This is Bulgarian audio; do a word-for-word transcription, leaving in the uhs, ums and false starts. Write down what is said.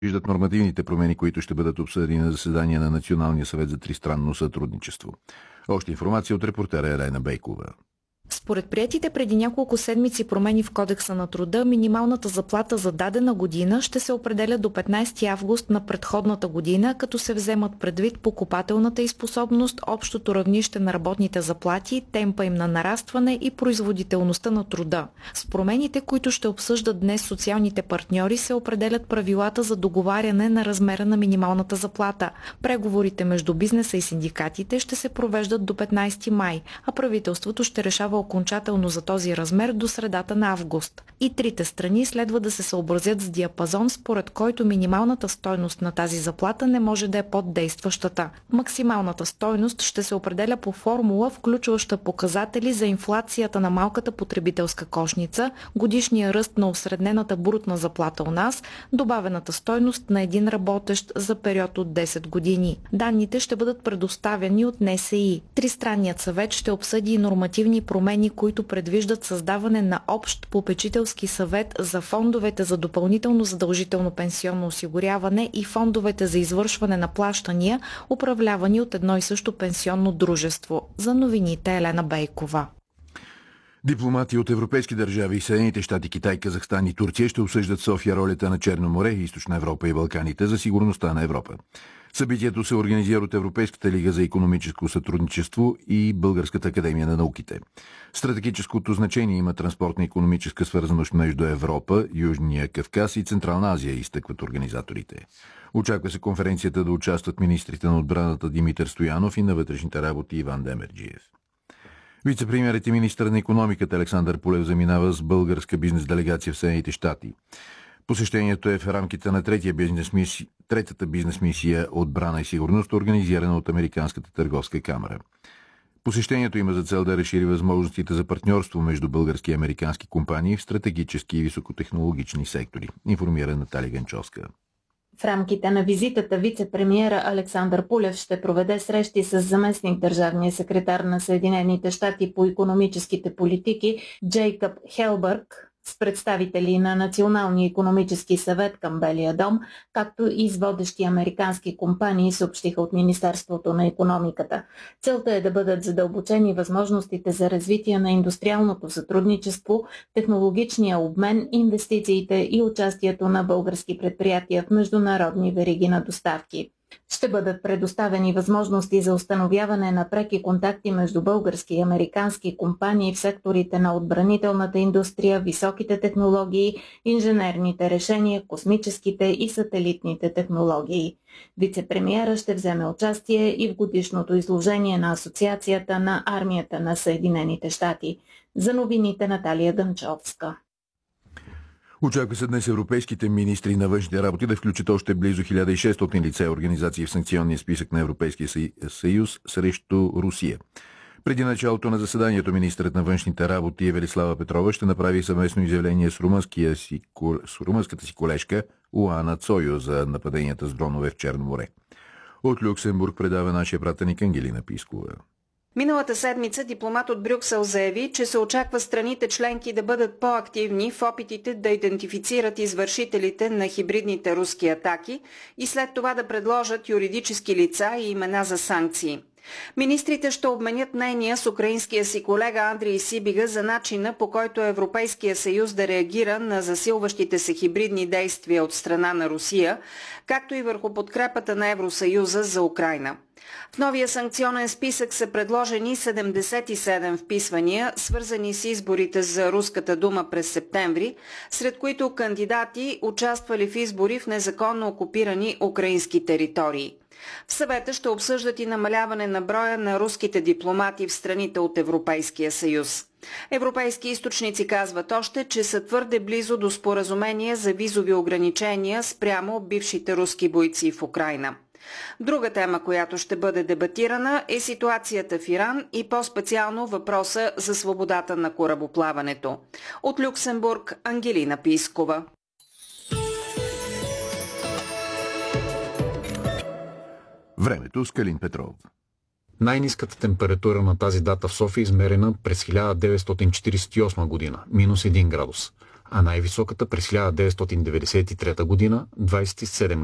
виждат нормативните промени, които ще бъдат обсъдени на заседание на Националния съвет за тристранно сътрудничество. Още информация от репортера Елена Бейкова. Според приетите преди няколко седмици промени в Кодекса на труда, минималната заплата за дадена година ще се определя до петнайсети август на предходната година, като се вземат предвид покупателната й способност, общото равнище на работните заплати, темпа им на нарастване и производителността на труда. С промените, които ще обсъждат днес социалните партньори, се определят правилата за договаряне на размера на минималната заплата. Преговорите между бизнеса и синдикатите ще се провеждат до петнайсети май, а правителството ще решава окончателно за този размер до средата на август. И трите страни следва да се съобразят с диапазон, според който минималната стойност на тази заплата не може да е под действащата. Максималната стойност ще се определя по формула, включваща показатели за инфлацията на малката потребителска кошница, годишния ръст на осреднената брутна заплата у нас, добавената стойност на един работещ за период от десет години. Данните ще бъдат предоставени от Н С И. Тристранният съвет ще обсъди и нормативни промени, които предвиждат създаване на общ попечителски съвет за фондовете за допълнително задължително пенсионно осигуряване и фондовете за извършване на плащания, управлявани от едно и също пенсионно дружество. За новините Елена Бейкова. Дипломати от европейски държави, Съединените щати, Китай, Казахстан и Турция ще обсъждат в София ролята на Черно море, Източна Европа и Балканите за сигурността на Европа. Събитието се организира от Европейската лига за икономическо сътрудничество и Българската академия на науките. Стратегическото значение има транспортна и икономическа свързаност между Европа, Южния Кавказ и Централна Азия, изтъкват организаторите. Очаква се конференцията да участват министрите на отбраната Димитър Стоянов и на вътрешните работи Иван Демерджиев. Вице-премиерът и министър на икономиката Александър Пулев заминава с българска бизнес делегация в Съединените щати. Посещението е в рамките на третия бизнес мисия, третата бизнес мисия отбрана и сигурност, организирана от Американската търговска камара. Посещението има за цел да разшири възможностите за партньорство между български и американски компании в стратегически и високотехнологични сектори, информира Наталия Генчовска. В рамките на визитата вице-премиера Александър Пулев ще проведе срещи с заместник държавния секретар на Съединените щати по икономическите политики Джейкъб Хелбърг, с представители на Националния икономически съвет към Белия дом, както и с водещи американски компании, съобщиха от Министерството на икономиката. Целта е да бъдат задълбочени възможностите за развитие на индустриалното сътрудничество, технологичния обмен, инвестициите и участието на български предприятия в международни вериги на доставки. Ще бъдат предоставени възможности за установяване на преки контакти между български и американски компании в секторите на отбранителната индустрия, високите технологии, инженерните решения, космическите и сателитните технологии. Вице-премиера ще вземе участие и в годишното изложение на Асоциацията на армията на Съединените щати. За новините Наталия Гънчовска. Очаква се днес европейските министри на външните работи да включат още близо хиляда и шестстотин лица и организации в санкционния списък на Европейския съюз срещу Русия. Преди началото на заседанието министърът на външните работи Велислава Петрова ще направи съвместно изявление с, си, с румънската си колежка Уана Цойо за нападенията с дронове в Черно море. От Люксембург предава нашия пратеник Ангелина Пискова. Миналата седмица дипломат от Брюксел заяви, че се очаква страните членки да бъдат по-активни в опитите да идентифицират извършителите на хибридните руски атаки и след това да предложат юридически лица и имена за санкции. Министрите ще обменят мнения с украинския си колега Андрей Сибига за начина, по който Европейския съюз да реагира на засилващите се хибридни действия от страна на Русия, както и върху подкрепата на Евросъюза за Украйна. В новия санкционен списък са предложени седемдесет и седем вписвания, свързани с изборите за Руската дума през септември, сред които кандидати участвали в избори в незаконно окупирани украински територии. В съвета ще обсъждат и намаляване на броя на руските дипломати в страните от Европейския съюз. Европейски източници казват още, че са твърде близо до споразумение за визови ограничения спрямо бившите руски бойци в Украйна. Друга тема, която ще бъде дебатирана, е ситуацията в Иран и по-специално въпроса за свободата на корабоплаването. От Люксембург Ангелина Пискова. Времето с Калин Петров. Най-ниската температура на тази дата в София е измерена през хиляда деветстотин четиридесет и осма година, минус един градус. а най-високата през хиляда деветстотин деветдесет и трета година – двадесет и седем